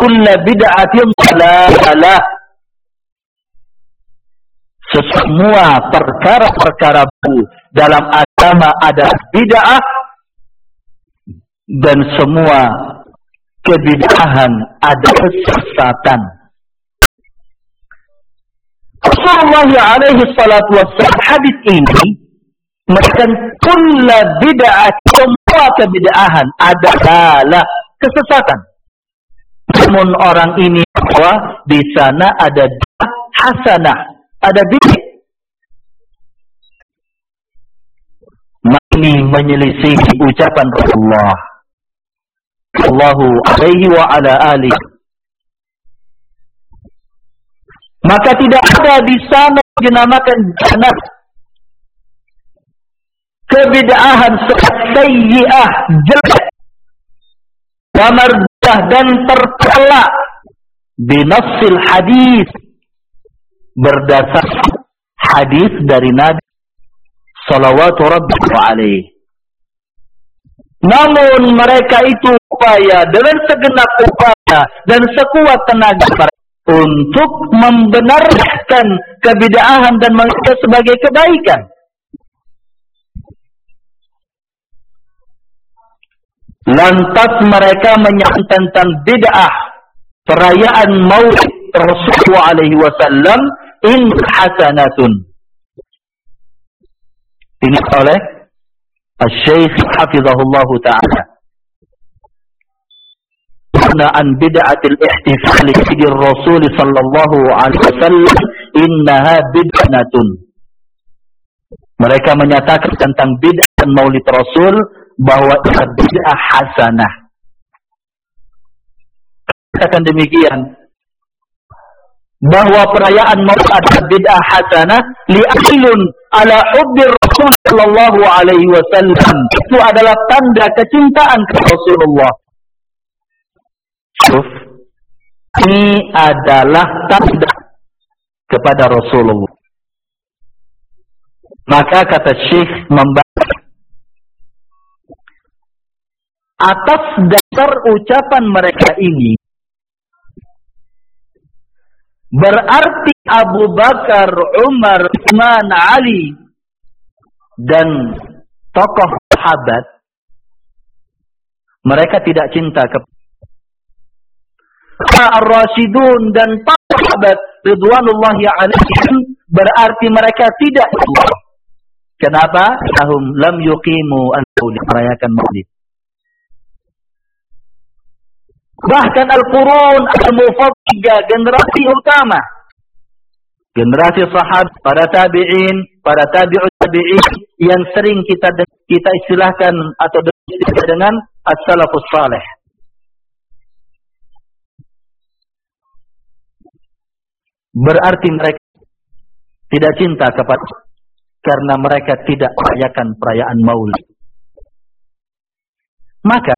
kulla bid'atin dhalalah. Semua perkara-perkara baru dalam agama adalah bid'ah, dan semua kebid'ahan adalah kesesatan. Rasulullah alaihi salatu wassalam hadis ini mengatakan kulla bid'ah, semua kebid'ahan adalah kesesatan. Namun orang ini bahwa di sana ada hasanah, ada bid'ah. Ini menyelisih ucapan Rasulullah sallallahu alaihi wa ala alihi. Maka tidak ada di sana dinamakan jannah kebid'ahan sayyi'ah, jelek, wa mardah, dan tercela binassil hadis, berdasar hadis dari Nabi salawatu rabbihi alaihi. Namun mereka itu upaya dengan segenap upaya dan sekuat tenaga untuk membenarkan kebid'ahan dan menganggap sebagai kebaikan. Lantas mereka menyebut tentang bid'ah perayaan Maulid Rasulullah alaihi wasallam in hasanatun. Ini oleh Al-Syeikh hafizahullah ta'ala. An bid'atil ihtifal bi Rasul sallallahu alaihi wasallam innaha bid'atun. Mereka menyatakan tentang bid'ah Maulid Rasul bahwa itu bid'ah hasanah. Katakan demikian bahwa perayaan Maulid adalah bid'ah hasanah li'ailun ala hubbir Rasul sallallahu alaihi wasallam. Itu adalah tanda kecintaan kepada Rasulullah. Ini adalah tanda kepada Rasulullah. Maka kata Syekh membahas atas dasar ucapan mereka ini, berarti Abu Bakar, Umar, Utsman, Ali dan tokoh sahabat mereka tidak cinta kepada Ar-Rasyidun dan para sahabat ridwanullahi alaihim, berarti mereka tidak Allah. Kenapa? Lahum lam yuqimu al-maulid, merayakan maulid. Bahkan al-qurun al-mufaddilah, generasi utama, generasi sahabat, para tabi'in, para tabi'ut tabi'in yang sering kita istilahkan atau disebut dengan as-salafus salih. Berarti mereka tidak cinta kepada, karena mereka tidak merayakan perayaan Maulid. Maka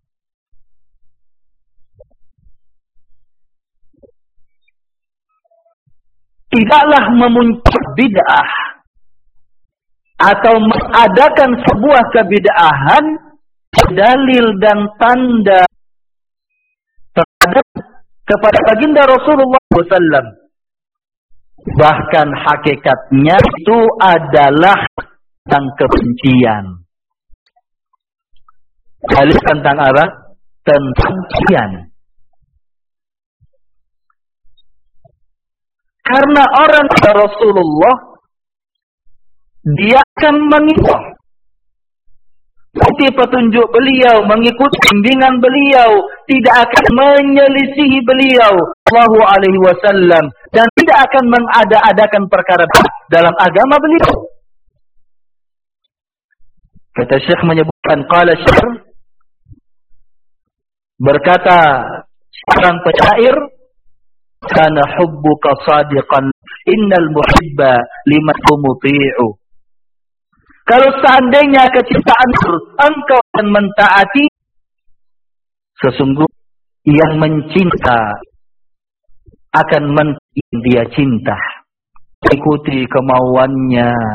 tidaklah memuncak bid'ah atau mengadakan sebuah kebid'ahan dalil dan tanda terhadap kepada baginda Rasulullah SAW. Bahkan hakikatnya itu adalah tentang kebencian. Dalil tentang apa? Tentang kebencian. Karena orang Rasulullah, dia akan mengikuti petunjuk beliau, mengikuti bimbingan beliau, tidak akan menyelisihi beliau sallallahu alaihi wasallam, dan tidak akan mengada-adakan perkara dalam agama beliau. Kata Syekh menyebutkan, qala Syekh, berkata seorang penyair, kana hubbuka sadiqan innal muhibba liman muti'u. Kalau seandainya kecintaan engkau akan mentaati, sesungguhnya yang mencinta akan mentaati dia cinta, ikuti kemauannya,